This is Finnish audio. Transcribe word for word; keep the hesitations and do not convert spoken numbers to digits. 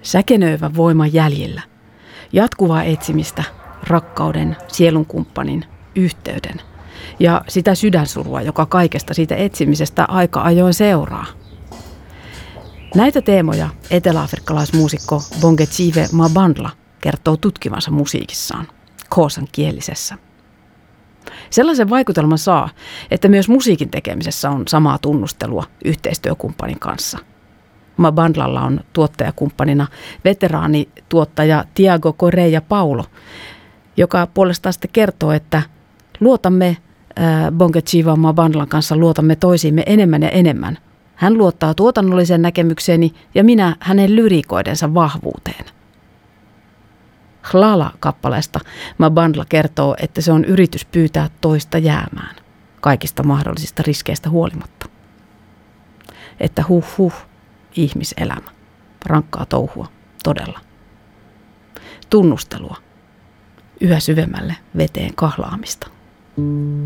Säkenöivä voima jäljillä. Jatkuvaa etsimistä, rakkauden, sielunkumppanin, yhteyden ja sitä sydänsurua, joka kaikesta siitä etsimisestä aika ajoin seuraa. Näitä teemoja eteläafrikkalaismuusikko Bongetjive Mabandla kertoo tutkivansa musiikissaan, Xhosan kielisessä. Sellaisen vaikutelman saa, että myös musiikin tekemisessä on samaa tunnustelua yhteistyökumppanin kanssa. Mabandlalla on tuottajakumppanina veteraanituottaja Tiago Correia Paulo, joka puolestaan sitten kertoo, että luotamme äh, Bongetjive Mabandlan kanssa luotamme toisiimme enemmän ja enemmän. Hän luottaa tuotannolliseen näkemykseeni ja minä hänen lyriikoidensa vahvuuteen. Hlala-kappaleesta Mabandla kertoo, että se on yritys pyytää toista jäämään, kaikista mahdollisista riskeistä huolimatta. Että huh huh, ihmiselämä, rankkaa touhua, todella. Tunnustelua, yhä syvemmälle veteen kahlaamista.